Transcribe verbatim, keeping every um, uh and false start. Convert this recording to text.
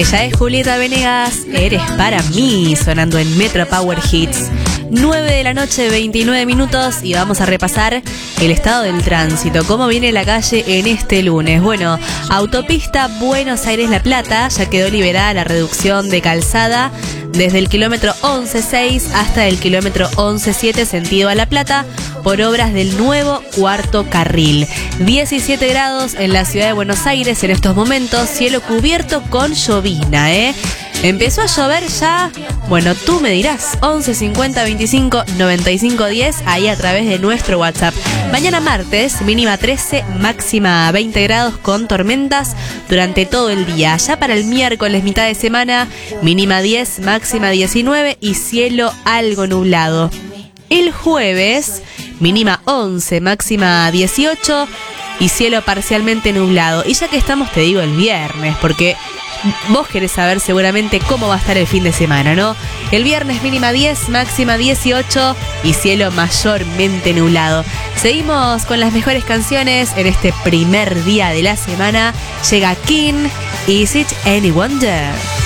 Ella es Julieta Venegas, Eres para mí, sonando en Metro Power Hits. nueve de la noche, veintinueve minutos, y vamos a repasar el estado del tránsito. ¿Cómo viene la calle en este lunes? Bueno, autopista Buenos Aires-La Plata, ya quedó liberada la reducción de calzada desde el kilómetro once seis hasta el kilómetro once siete sentido a La Plata por obras del nuevo cuarto carril. diecisiete grados en la ciudad de Buenos Aires en estos momentos, cielo cubierto con llovizna, ¿eh? Empezó a llover ya, bueno, tú me dirás, once cincuenta veinticinco noventa y cinco diez, ahí a través de nuestro WhatsApp. Mañana martes, mínima trece, máxima veinte grados con tormentas durante todo el día. Ya para el miércoles, mitad de semana, mínima diez, máxima diecinueve y cielo algo nublado. El jueves, mínima once, máxima dieciocho y cielo parcialmente nublado. Y ya que estamos, te digo el viernes, porque vos querés saber seguramente cómo va a estar el fin de semana, ¿no? El viernes mínima diez, máxima dieciocho y cielo mayormente nublado. Seguimos con las mejores canciones en este primer día de la semana. Llega King, Is It Any Wonder?